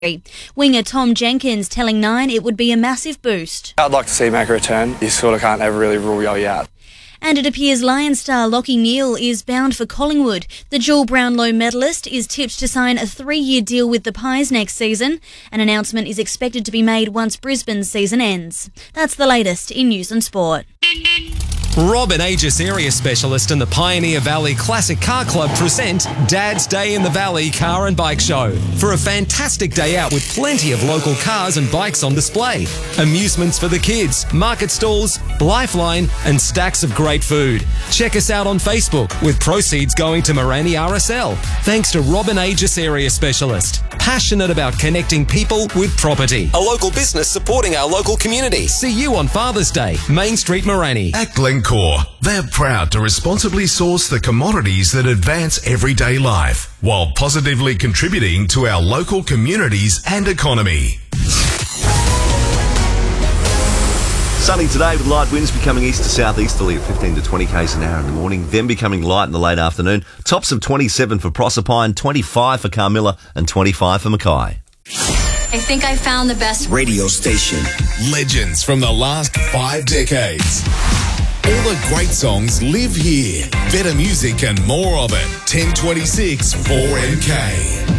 Winger Tom Jenkins telling Nine it would be a massive boost. I'd like to see him make a return. You sort of can't ever really rule you out. And it appears Lion star Lachie Neale is bound for Collingwood. The dual Brownlow medalist is tipped to sign a 3-year deal with the Pies next season. An announcement is expected to be made once Brisbane's season ends. That's the latest in news and sport. Robin Aegis Area Specialist and the Pioneer Valley Classic Car Club present Dad's Day in the Valley Car and Bike Show for a fantastic day out with plenty of local cars and bikes on display. Amusements for the kids, market stalls, lifeline and stacks of great food. Check us out on Facebook with proceeds going to Morani RSL. Thanks to Robin Aegis Area Specialist. Passionate about connecting people with property. A local business supporting our local community. See you on Father's Day, Main Street, Morani. At Glencore, they're proud to responsibly source the commodities that advance everyday life while positively contributing to our local communities and economy. Sunny today with light winds becoming east to southeasterly at 15 to 20 k's an hour in the morning, then becoming light in the late afternoon. Tops of 27 for Proserpine, 25 for Carmilla and 25 for Mackay. I think I found the best radio station. Legends from the last 5 decades. All the great songs live here. Better music and more of it. 1026 4MK.